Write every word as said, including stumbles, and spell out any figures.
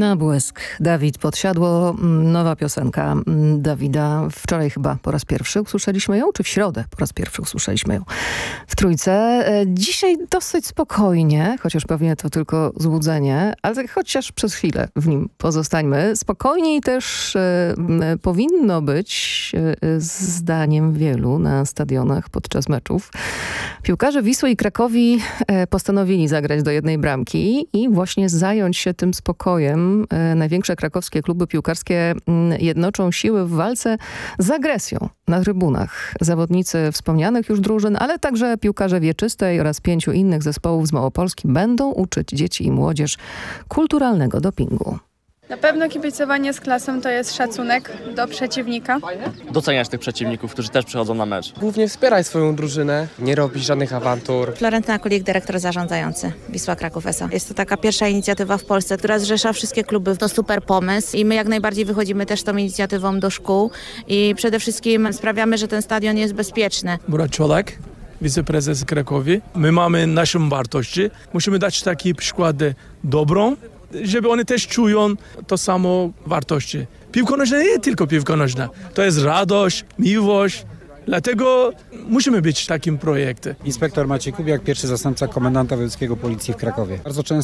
Na błysk. Dawid Podsiadło, nowa piosenka Dawida. Wczoraj chyba po raz pierwszy usłyszeliśmy ją, czy w środę po raz pierwszy usłyszeliśmy ją w Trójce. Dzisiaj dosyć spokojnie, chociaż pewnie to tylko złudzenie, ale chociaż przez chwilę w nim pozostańmy. Spokojniej też e, powinno być, e, zdaniem wielu, na stadionach podczas meczów. Piłkarze Wisły i Krakowi e, postanowili zagrać do jednej bramki i właśnie zająć się tym spokojem. Największe krakowskie kluby piłkarskie jednoczą siły w walce z agresją na trybunach. Zawodnicy wspomnianych już drużyn, ale także piłkarze wieczystej oraz pięciu innych zespołów z Małopolski będą uczyć dzieci i młodzież kulturalnego dopingu. Na pewno kibicowanie z klasą to jest szacunek do przeciwnika. Doceniać tych przeciwników, którzy też przychodzą na mecz. Głównie wspieraj swoją drużynę, nie robić żadnych awantur. Florentyna Kulik, dyrektor zarządzający Wisła Kraków S A. Jest to taka pierwsza inicjatywa w Polsce, która zrzesza wszystkie kluby. To super pomysł i my jak najbardziej wychodzimy też tą inicjatywą do szkół i przede wszystkim sprawiamy, że ten stadion jest bezpieczny. Murat Czolak, wiceprezes Krakowi. My mamy naszą wartości. Musimy dać taki przykład dobrą, żeby oni też czują to samo wartości. Piłka nożna nie jest tylko piłka nożna. To jest radość, miłość. Dlatego musimy być takim projektem. Inspektor Maciej Kubiak, pierwszy zastępca komendanta wojewódzkiego policji w Krakowie. Bardzo często